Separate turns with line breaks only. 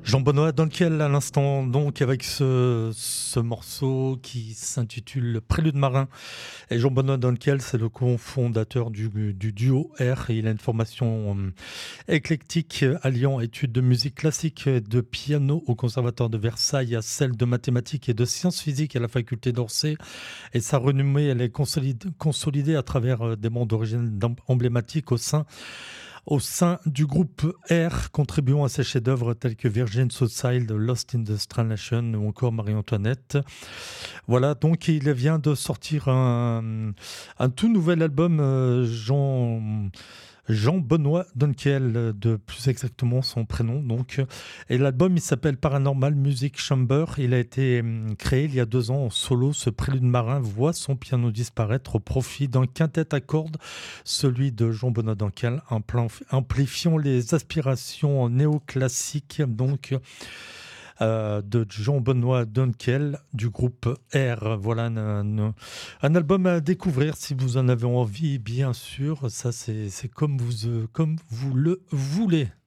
Jean-Benoît Donquiel à l'instant, donc avec ce morceau qui s'intitule Prélude marin. Et Jean-Benoît Donquiel, c'est le cofondateur du duo R. Et il a une formation éclectique alliant études de musique classique et de piano au Conservatoire de Versailles, à celle de mathématiques et de sciences physiques à la faculté d'Orsay. Et sa renommée, elle est consolidée à travers des bandes d'origine emblématiques au sein du groupe R, contribuant à ses chefs-d'œuvre tels que Virgin Suicide, Lost in the Stranration ou encore Marie-Antoinette. Voilà, donc il vient de sortir un tout nouvel album, Jean-Benoît Donquiel, de plus exactement son prénom. Donc, et l'album, il s'appelle Paranormal Music Chamber. Il a été créé il y a 2 ans en solo. Ce prélude marin voit son piano disparaître au profit d'un quintet à cordes, celui de Jean-Benoît Donquiel, amplifiant les aspirations néoclassiques. Donc, de Jean-Benoît Donquiel du groupe R. Voilà un album à découvrir si vous en avez envie, bien sûr. Ça, c'est comme vous le voulez.